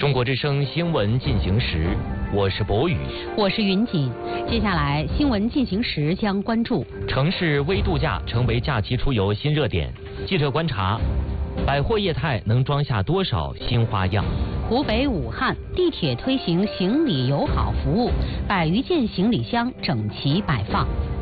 中国之声新闻进行时，我是博宇， 我是云锦。接下来新闻进行时将关注城市微度假成为假期出游新热点。记者观察，百货业态能装下多少新花样？ 湖北武汉地铁推行行李友好服务，100余件行李箱整齐摆放。